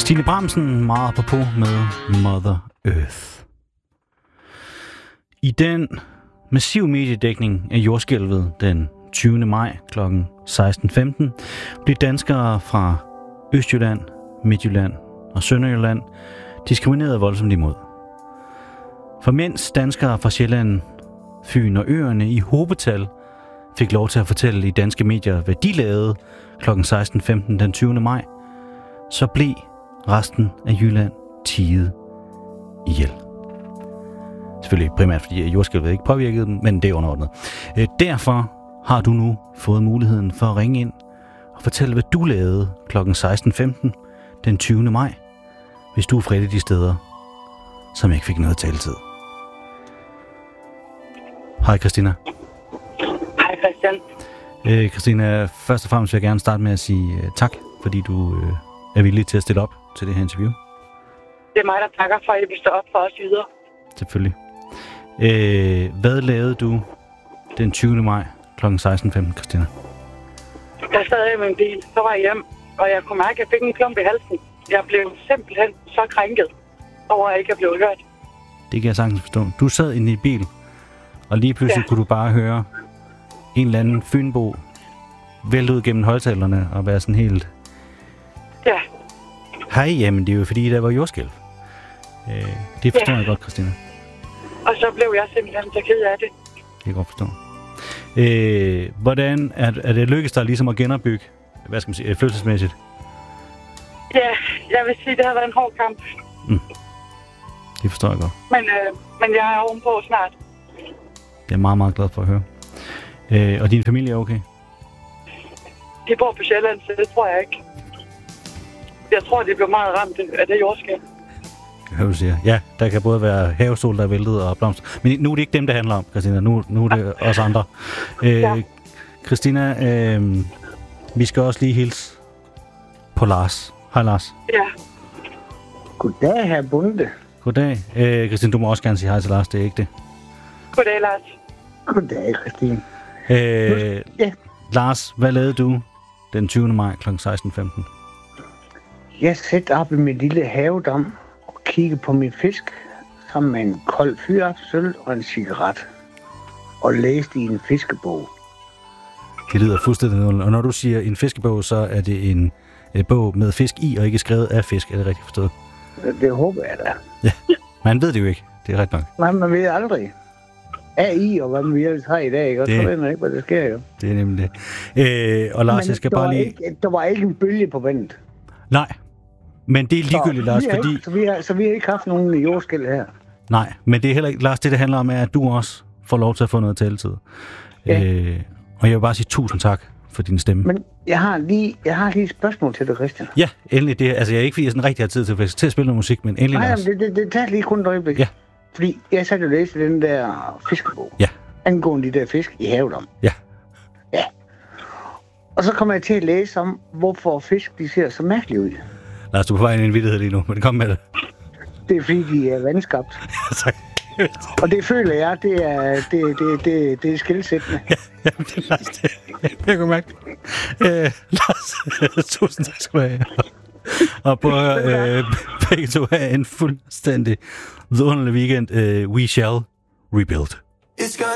Stine Bramsen meget apropos med Mother Earth. I den massiv mediedækning af jordskælvet den 20. maj kl. 16:15 blev danskere fra Østjylland, Midtjylland og Sønderjylland diskrimineret voldsomt imod. For mens danskere fra Sjælland, Fyn og Øerne i hobetal fik lov til at fortælle i danske medier, hvad de lavede kl. 16:15 den 20. maj, så blev resten af Jylland tiet ihjel. Selvfølgelig primært fordi jordskælvet ikke påvirkede dem, men det er underordnet. Derfor har du nu fået muligheden for at ringe ind og fortælle, hvad du lavede kl. 16:15 den 20. maj, hvis du er fra et af de steder, som ikke fik noget taletid. Hej Christina. Hej Christian. Christina, først og fremmest vil jeg gerne starte med at sige tak, fordi du er villig til at stille op til det her interview. Det er mig, der takker for, at I vil stå op for os videre. Selvfølgelig. Hvad lavede du den 20. maj kl. 16:15, Christina? Jeg sad i min bil, så var jeg hjem, og jeg kunne mærke, at jeg fik en klump i halsen. Jeg blev simpelthen så krænket over, at jeg ikke blev hørt. Det kan jeg sagtens forstå. Du sad inde i bil, og lige pludselig kunne du bare høre en eller anden fynbo vælte ud gennem højtalerne og være sådan helt... Ja. Hej, jamen det er jo fordi, der var jordskælv. Det forstår jeg godt, Christina. Og så blev jeg simpelthen så ked af det. Det kan jeg godt forstå. Hvordan er det lykkedes dig ligesom at genopbygge, hvad skal man sige, følelsesmæssigt? Ja, jeg vil sige, at det har været en hård kamp. Det forstår jeg godt. Men jeg er ovenpå snart. Jeg er meget, meget glad for at høre. Og din familie er okay? De bor på Sjælland, så det tror jeg ikke. Jeg tror, de blev meget ramt af det jordskælv. Hvad du siger. Ja, der kan både være havestol, der er væltet og blomster. Men nu er det ikke dem, det handler om, Christina. Nu er det os andre. Christina, vi skal også lige hilse på Lars. Hej Lars. Ja. Goddag, herr Bunde. Goddag. Christina, du må også gerne sige hej til Lars, det er ikke det. Goddag, Lars. Goddag, Christine. Lars, hvad lavede du den 20. maj kl. 16:15? Jeg sætter op i min lille havedam og kigger på min fisk sammen med en kold fyraftsøl og en cigaret. Og læste i en fiskebog. Det lyder fuldstændig noget. Og når du siger en fiskebog, så er det en bog med fisk i og ikke skrevet af fisk. Er det rigtigt forstået? Det håber jeg da. Ja, man ved det jo ikke. Det er ret nok. Nej, man ved aldrig. AI og hvad vi ellers har i dag, ikke? Og så ved man ikke, hvad der sker, jo. Det er nemlig det. Og Lars, jeg skal bare lige... Der var ikke en bølge på vandet. Nej, men det er ligegyldigt, Lars, fordi... Så vi har ikke haft nogen jordskælv her. Nej, men det er heller ikke... Lars, det handler om, er, at du også får lov til at få noget taletid. Ja. Og jeg vil bare sige tusind tak for din stemme. Men jeg har lige et spørgsmål til dig, Christian. Ja, endelig det. Altså, jeg er ikke, fordi jeg sådan rigtig har tid til at spille noget musik, men endelig, Lars. Nej, det tager lige kun et øjeblik. Ja. Fordi jeg satte jo læse den der fiskebog. Ja. Angående de der fisk i havedom. Ja. Ja. Og så kommer jeg til at læse om, hvorfor fisk de ser så mærkeligt ud. Lars, du er på vej ind i en vittighed lige nu, men kom med det. Det er fordi, de er vandskabt. Ja, tak. Og det føler jeg, det er skelsættende. Ja, det er Lars, det. Jeg kan mærke det. Lars, tusind tak skal du have. Og på begge to have en fuldstændig vidunderlig weekend. We shall rebuild.